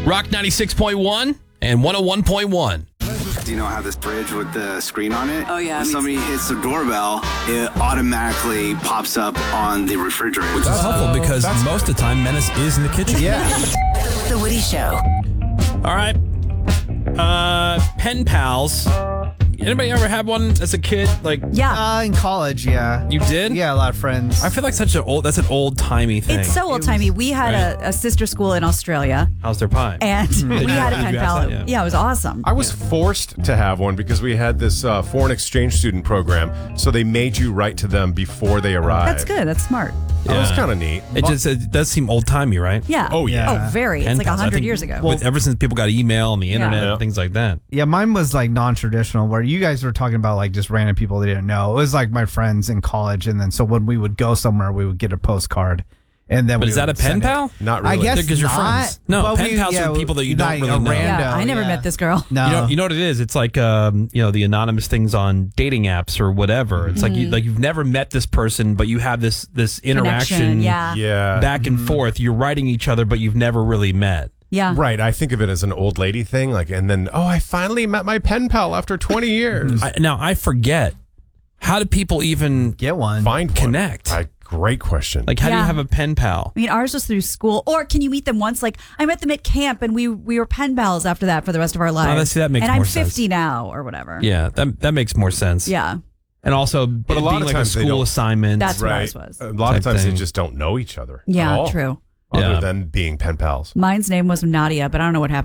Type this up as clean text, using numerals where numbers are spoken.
Rock 96.1 and 101.1. Do you know how this fridge with the screen on it? Oh, yeah. When somebody hits the doorbell, it automatically pops up on the refrigerator. Which is helpful because most of the time, Menace is in the kitchen. Yeah. The Woody Show. All right. Pen pals. Anybody ever had one as a kid? Like, Yeah. In college, yeah. you did? Yeah, a lot of friends. I feel like that's an old-timey thing. It's so old-timey. We had a sister school in Australia, How's their pie? and we had a pen you ask pal. that? Yeah, it was awesome. I was forced to have one because we had this foreign exchange student program, so they made you write to them before they arrived. That's good. That's smart. That was kind of neat. It does seem old-timey, right? Yeah. Oh, yeah. Oh, very. It's Pen like pals. I 100 think years ago. ever since people got email and the internet Yeah. and things like that. Yeah, mine was like non-traditional, where you guys were talking about like just random people they didn't know. It was like my friends in college, and then so when we would go somewhere, we would get a postcard, and then. But we is that a would pen send it. pal? Not I really. guess Because you're not, friends. No, but pen pals are people that you don't like really a know. rando, yeah, I never met this girl. No, You know what it is? It's like the anonymous things on dating apps or whatever. It's like you've never met this person, but you have this interaction. Connection, yeah. Yeah. Back and forth. You're writing each other, but you've never really met. Yeah. Right. I think of it as an old lady thing. Like, and then, I finally met my pen pal after 20 years. Now I forget. How do people even get one. Find one. connect? Great question. Like, how do you Yeah. have a pen pal? I mean, ours was through school. Or can you meet them once? Like, I met them at camp, and we were pen pals after that for the rest of our lives. that makes and more I'm sense. 50 now, or whatever. Yeah, that makes more sense. Yeah. And also, a being lot of like a times they school don't- assignment. That's what right. ours was. A lot of Type times they thing. just don't know each other. Yeah, at all, true. Other Yeah. than being pen pals. Mine's name was Nadia, but I don't know what happened.